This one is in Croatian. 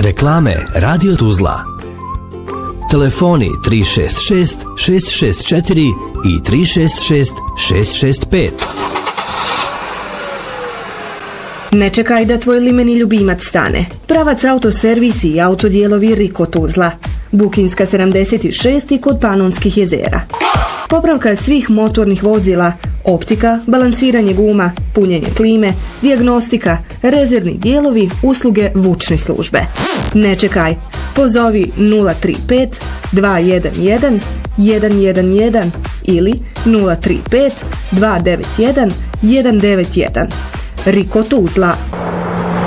Reklame Radio Tuzla. Telefoni 366 664 i 366 665. Ne čekaj da tvoj limeni ljubimac stane. Pravac autoservisi i autodijelovi Riko Tuzla. Bukinska 76 kod Panonskih jezera. Popravka svih motornih vozila, optika, balansiranje guma, punjenje klime, dijagnostika, rezervni dijelovi, usluge vučne službe. Ne čekaj, pozovi 035 211 111 ili 035 291 191. Riko Tuzla.